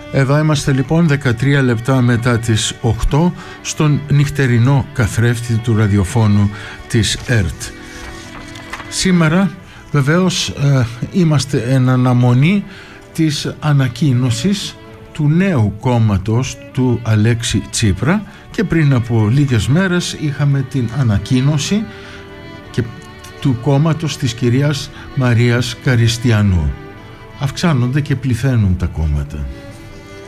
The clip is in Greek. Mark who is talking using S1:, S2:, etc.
S1: Εδώ είμαστε λοιπόν 13 λεπτά μετά τις 8 στον νυχτερινό καθρέφτη του ραδιοφώνου της ΕΡΤ. Σήμερα βεβαίως είμαστε εν αναμονή της ανακοίνωσης του νέου κόμματος του Αλέξη Τσίπρα και πριν από λίγες μέρες είχαμε την ανακοίνωση και του κόμματος της κυρίας Μαρίας Καριστιανού. Αυξάνονται και πληθαίνουν τα κόμματα.